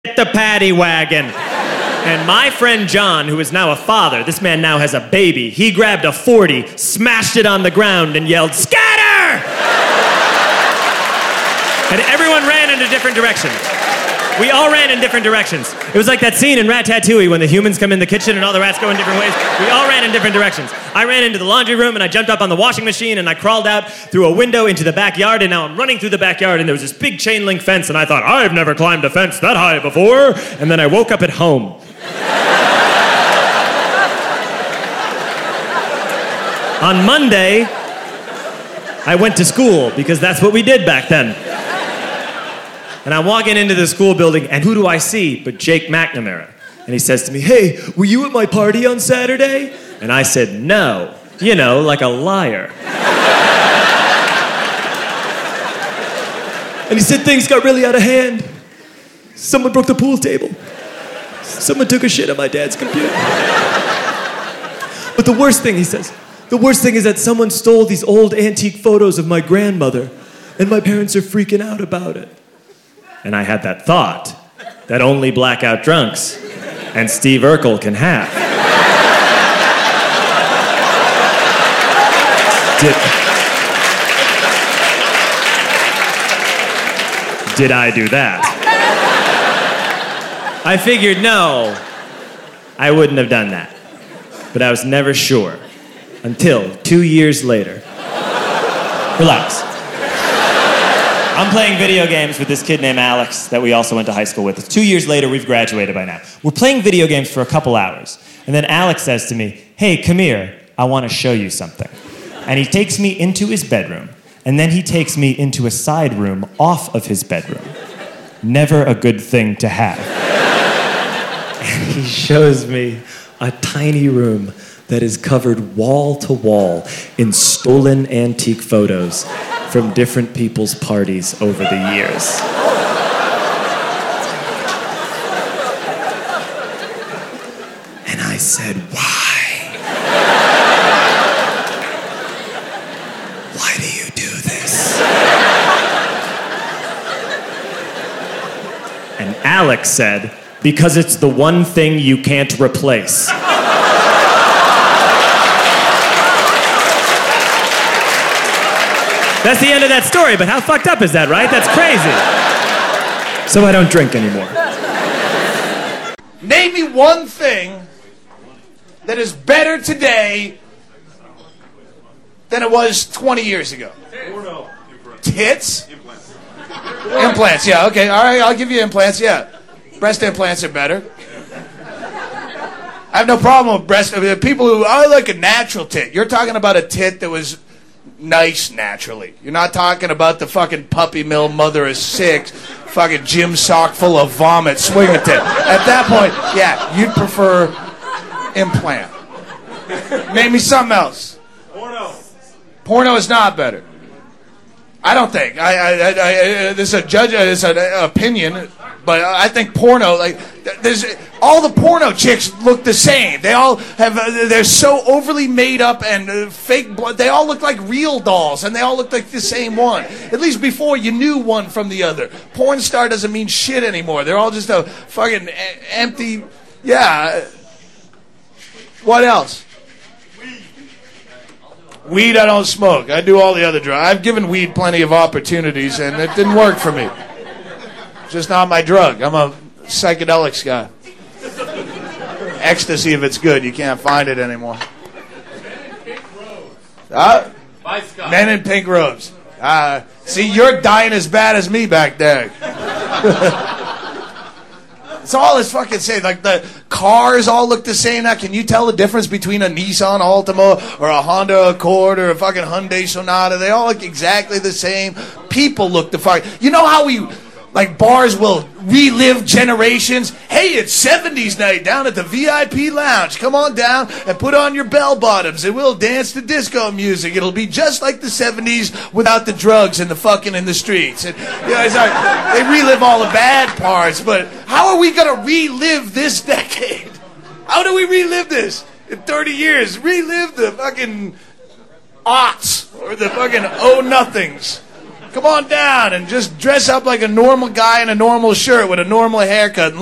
the paddy wagon. And my friend John, who is now a father, this man now has a baby, he grabbed a 40, smashed it on the ground, and yelled, "Scatter!" And everyone ran in a different direction. We all ran in different directions. It was like that scene in Ratatouille when the humans come in the kitchen and all the rats go in different ways. We all ran in different directions. I ran into the laundry room and I jumped up on the washing machine and I crawled out through a window into the backyard, and now I'm running through the backyard and there was this big chain link fence and I thought, I've never climbed a fence that high before. And then I woke up at home. On Monday, I went to school because that's what we did back then. And I'm walking into the school building, and who do I see but Jake McNamara? And he says to me, "Hey, were you at my party on Saturday?" And I said, "No." You know, like a liar. And he said, "Things got really out of hand. Someone broke the pool table. Someone took a shit on my dad's computer. But the worst thing," he says, "the worst thing is that someone stole these old antique photos of my grandmother, and my parents are freaking out about it." And I had that thought that only blackout drunks and Steve Urkel can have. Did I do that? I figured, no, I wouldn't have done that. But I was never sure until 2 years later. Relax. I'm playing video games with this kid named Alex that we also went to high school with. 2 years later, we've graduated by now. We're playing video games for a couple hours. And then Alex says to me, "Hey, come here. I want to show you something." And he takes me into his bedroom. And then he takes me into a side room off of his bedroom. Never a good thing to have. And he shows me a tiny room that is covered wall to wall in stolen antique photos from different people's parties over the years. And I said, "Why? Why do you do this?" And Alex said, "Because it's the one thing you can't replace." That's the end of that story, but how fucked up is that, right? That's crazy. So I don't drink anymore. Name me one thing that is better today than it was 20 years ago. Tits? Implants, yeah, okay. All right, I'll give you implants, yeah. Breast implants are better. I have no problem with breast. People who, I like a natural tit. You're talking about a tit that was nice naturally. You're not talking about the fucking puppy mill mother of six, fucking gym sock full of vomit swinging tit. At that point, yeah, you'd prefer implant. Name me something else. Porno is not better. I don't think. This is a judge. It's an opinion, but I think porno. Like, there's all the porno chicks look the same. They all have. They're so overly made up and fake blood. They all look like real dolls, and they all look like the same one. At least before you knew one from the other. Porn star doesn't mean shit anymore. They're all just a fucking empty. Yeah. What else? Weed I don't smoke. I do all the other drugs. I've given weed plenty of opportunities, and it didn't work for me. It's just not my drug. I'm a psychedelics guy. Ecstasy, if it's good, you can't find it anymore. Men in pink robes. See, you're dying as bad as me back there. It's all it's fucking same. Like, the cars all look the same now. Can you tell the difference between a Nissan Altima or a Honda Accord or a fucking Hyundai Sonata? They all look exactly the same. People look the fuck. You know how we, like, bars will relive generations? Hey, it's 70s night down at the VIP lounge. Come on down and put on your bell bottoms and we'll dance to disco music. It'll be just like the 70s without the drugs and the fucking in the streets. And, you know, it's like, they relive all the bad parts, but how are we going to relive this decade? How do we relive this in 30 years? Relive the fucking aughts or the fucking oh-nothings. Come on down and just dress up like a normal guy in a normal shirt with a normal haircut.